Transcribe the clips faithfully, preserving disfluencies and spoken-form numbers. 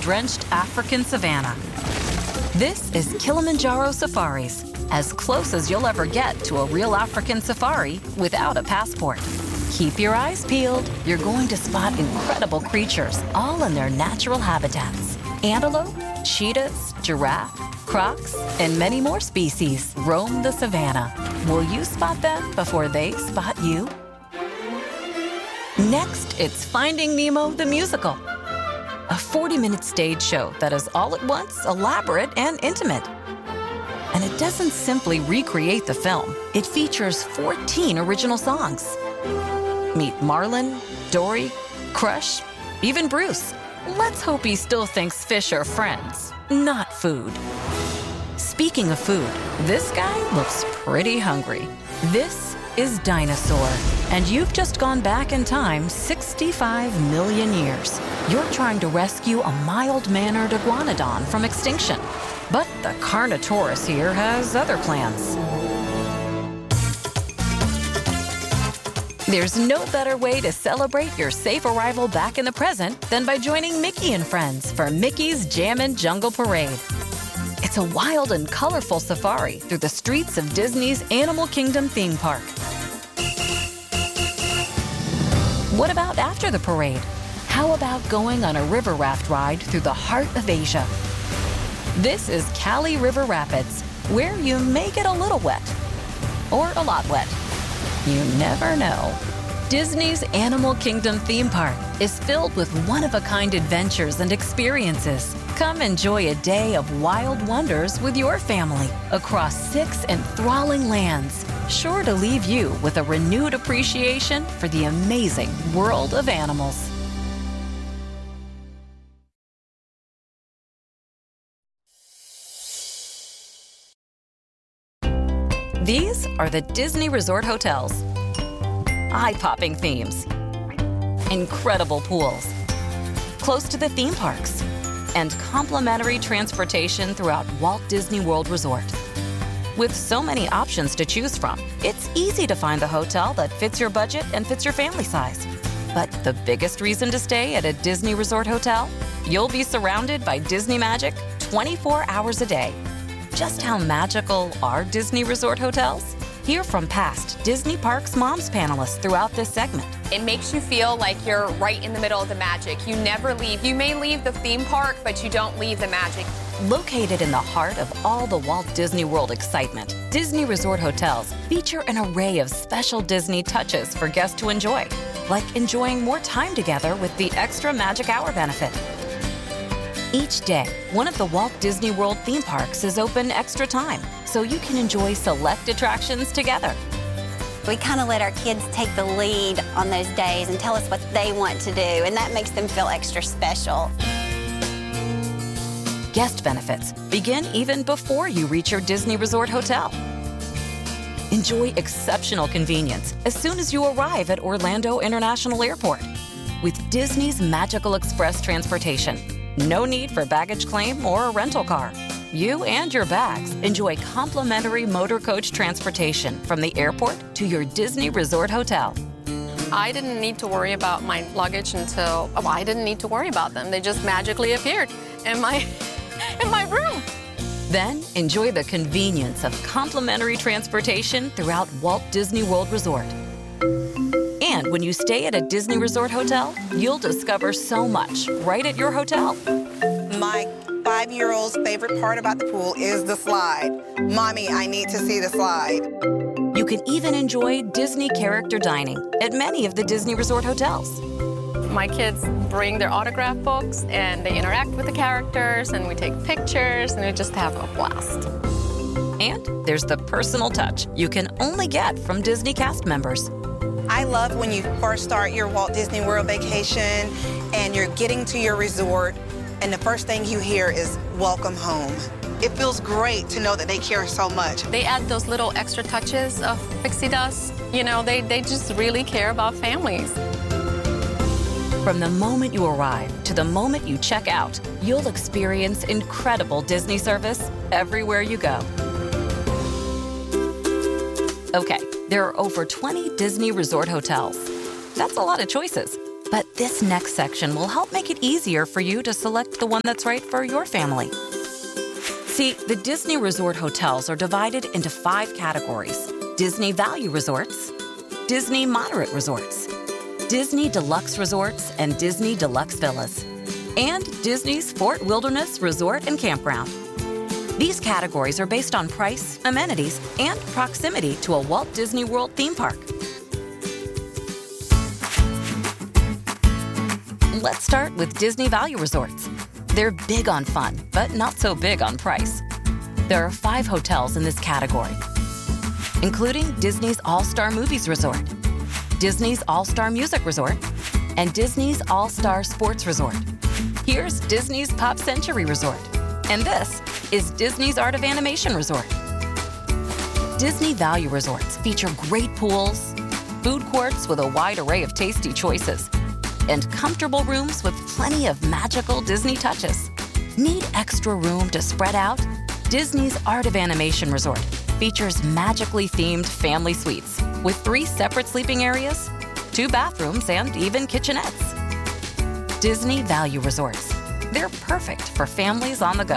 sunshine-drenched African savanna. This is Kilimanjaro Safaris, as close as you'll ever get to a real African safari without a passport. Keep your eyes peeled. You're going to spot incredible creatures, all in their natural habitats. Antelope, cheetahs, giraffe, crocs, and many more species roam the savannah. Will you spot them before they spot you? Next, it's Finding Nemo the Musical, a forty-minute stage show that is all at once elaborate and intimate. And it doesn't simply recreate the film. It features fourteen original songs. Meet Marlin, Dory, Crush, even Bruce. Let's hope he still thinks fish are friends, not food. Speaking of food, this guy looks pretty hungry. This is Dinosaur, and you've just gone back in time sixty-five million years. You're trying to rescue a mild-mannered iguanodon from extinction. But the Carnotaurus here has other plans. There's no better way to celebrate your safe arrival back in the present than by joining Mickey and Friends for Mickey's Jammin' Jungle Parade. It's a wild and colorful safari through the streets of Disney's Animal Kingdom theme park. What about after the parade? How about going on a river raft ride through the heart of Asia? This is Kali River Rapids, where you may get a little wet, or a lot wet. You never know. Disney's Animal Kingdom theme park is filled with one-of-a-kind adventures and experiences. Come enjoy a day of wild wonders with your family across six enthralling lands, sure to leave you with a renewed appreciation for the amazing world of animals. These are the Disney Resort Hotels. Eye-popping themes, incredible pools, close to the theme parks, and complimentary transportation throughout Walt Disney World Resort. With so many options to choose from, it's easy to find the hotel that fits your budget and fits your family size. But the biggest reason to stay at a Disney Resort Hotel? You'll be surrounded by Disney magic twenty-four hours a day. Just how magical are Disney Resort Hotels? Hear from past Disney Parks Moms panelists throughout this segment. It makes you feel like you're right in the middle of the magic. You never leave. You may leave the theme park, but you don't leave the magic. Located in the heart of all the Walt Disney World excitement, Disney Resort Hotels feature an array of special Disney touches for guests to enjoy, like enjoying more time together with the Extra Magic Hour benefit. Each day, one of the Walt Disney World theme parks is open extra time, so you can enjoy select attractions together. We kind of let our kids take the lead on those days and tell us what they want to do, and that makes them feel extra special. Guest benefits begin even before you reach your Disney Resort Hotel. Enjoy exceptional convenience as soon as you arrive at Orlando International Airport. With Disney's Magical Express transportation, no need for baggage claim or a rental car. You and your bags enjoy complimentary motor coach transportation from the airport to your Disney Resort Hotel. I didn't need to worry about my luggage until, oh, I didn't need to worry about them. They just magically appeared in my, in my room. Then enjoy the convenience of complimentary transportation throughout Walt Disney World Resort. And when you stay at a Disney Resort Hotel, you'll discover so much right at your hotel. My five-year-old's favorite part about the pool is the slide. Mommy, I need to see the slide. You can even enjoy Disney character dining at many of the Disney Resort Hotels. My kids bring their autograph books and they interact with the characters and we take pictures and we just have a blast. And there's the personal touch you can only get from Disney cast members. I love when you first start your Walt Disney World vacation and you're getting to your resort and the first thing you hear is welcome home. It feels great to know that they care so much. They add those little extra touches of pixie dust. You know, they, they just really care about families. From the moment you arrive to the moment you check out, you'll experience incredible Disney service everywhere you go. Okay, there are over twenty Disney Resort Hotels. That's a lot of choices. But this next section will help make it easier for you to select the one that's right for your family. See, the Disney Resort hotels are divided into five categories: Disney Value Resorts, Disney Moderate Resorts, Disney Deluxe Resorts and Disney Deluxe Villas, and Disney's Fort Wilderness Resort and Campground. These categories are based on price, amenities, and proximity to a Walt Disney World theme park. Let's start with Disney Value Resorts. They're big on fun, but not so big on price. There are five hotels in this category, including Disney's All-Star Movies Resort, Disney's All-Star Music Resort, and Disney's All-Star Sports Resort. Here's Disney's Pop Century Resort, and this is Disney's Art of Animation Resort. Disney Value Resorts feature great pools, food courts with a wide array of tasty choices, and comfortable rooms with plenty of magical Disney touches. Need extra room to spread out? Disney's Art of Animation Resort features magically themed family suites with three separate sleeping areas, two bathrooms, and even kitchenettes. Disney Value Resorts. They're perfect for families on the go.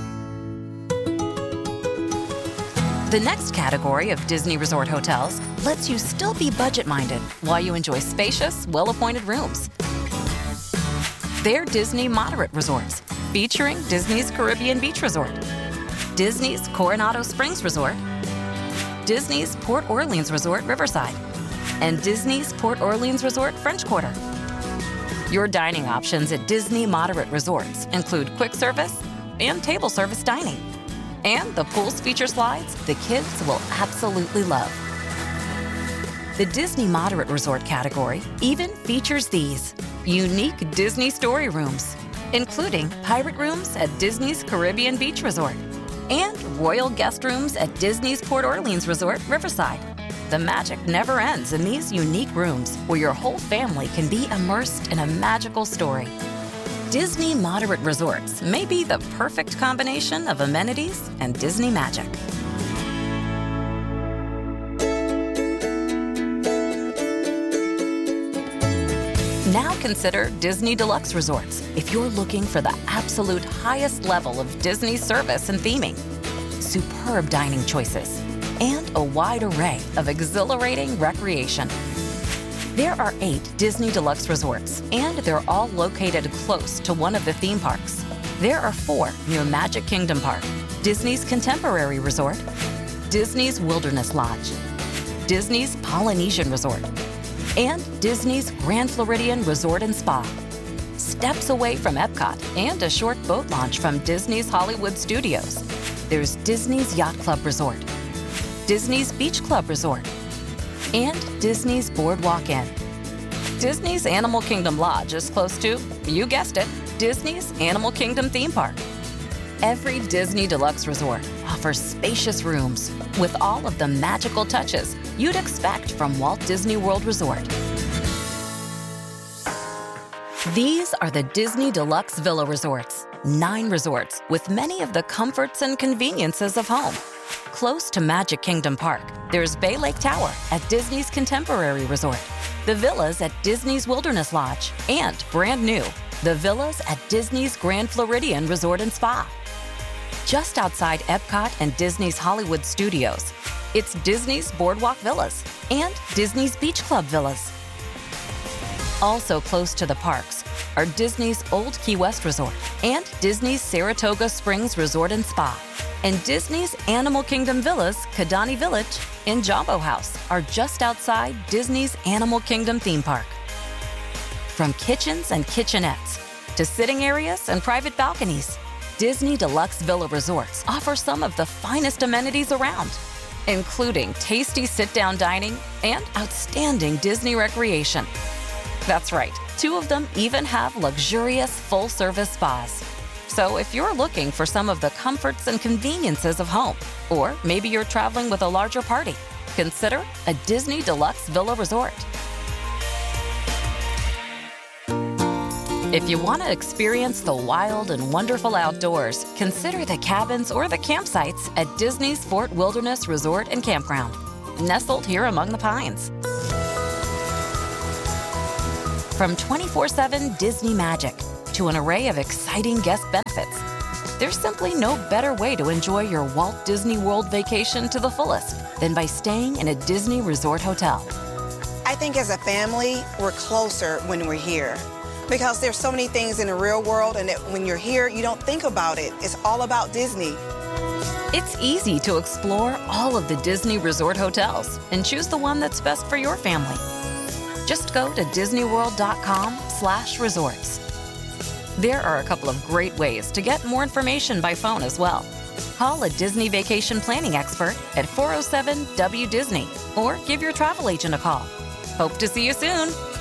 The next category of Disney Resort hotels lets you still be budget-minded while you enjoy spacious, well-appointed rooms. They're Disney Moderate Resorts, featuring Disney's Caribbean Beach Resort, Disney's Coronado Springs Resort, Disney's Port Orleans Resort Riverside, and Disney's Port Orleans Resort French Quarter. Your dining options at Disney Moderate Resorts include quick service and table service dining. And the pools feature slides the kids will absolutely love. The Disney Moderate Resort category even features these unique Disney story rooms, including pirate rooms at Disney's Caribbean Beach Resort and royal guest rooms at Disney's Port Orleans Resort Riverside. The magic never ends in these unique rooms where your whole family can be immersed in a magical story. Disney Moderate Resorts may be the perfect combination of amenities and Disney magic. Now consider Disney Deluxe Resorts if you're looking for the absolute highest level of Disney service and theming. Superb dining choices and a wide array of exhilarating recreation. There are eight Disney Deluxe Resorts, and they're all located close to one of the theme parks. There are four near Magic Kingdom Park, Disney's Contemporary Resort, Disney's Wilderness Lodge, Disney's Polynesian Resort, and Disney's Grand Floridian Resort and Spa. Steps away from Epcot and a short boat launch from Disney's Hollywood Studios, there's Disney's Yacht Club Resort, Disney's Beach Club Resort, and Disney's Boardwalk Inn. Disney's Animal Kingdom Lodge is close to, you guessed it, Disney's Animal Kingdom theme park. Every Disney Deluxe Resort offers spacious rooms with all of the magical touches you'd expect from Walt Disney World Resort. These are the Disney Deluxe Villa Resorts, nine resorts with many of the comforts and conveniences of home. Close to Magic Kingdom Park, there's Bay Lake Tower at Disney's Contemporary Resort, the villas at Disney's Wilderness Lodge, and brand new, the villas at Disney's Grand Floridian Resort and Spa. Just outside Epcot and Disney's Hollywood Studios, it's Disney's Boardwalk Villas and Disney's Beach Club Villas. Also close to the parks are Disney's Old Key West Resort and Disney's Saratoga Springs Resort and Spa. And Disney's Animal Kingdom Villas, Kidani Village, and Jambo House are just outside Disney's Animal Kingdom theme park. From kitchens and kitchenettes to sitting areas and private balconies, Disney Deluxe Villa Resorts offer some of the finest amenities around, including tasty sit-down dining and outstanding Disney recreation. That's right, two of them even have luxurious full-service spas. So if you're looking for some of the comforts and conveniences of home, or maybe you're traveling with a larger party, consider a Disney Deluxe Villa Resort. If you want to experience the wild and wonderful outdoors, consider the cabins or the campsites at Disney's Fort Wilderness Resort and Campground, nestled here among the pines. From twenty-four seven Disney Magic to an array of exciting guest benefits, there's simply no better way to enjoy your Walt Disney World vacation to the fullest than by staying in a Disney Resort hotel. I think as a family, we're closer when we're here because there's so many things in the real world, and that when you're here, you don't think about it. It's all about Disney. It's easy to explore all of the Disney Resort hotels and choose the one that's best for your family. Just go to disneyworld.com slash resorts. There are a couple of great ways to get more information by phone as well. Call a Disney vacation planning expert at four oh seven W Disney or give your travel agent a call. Hope to see you soon.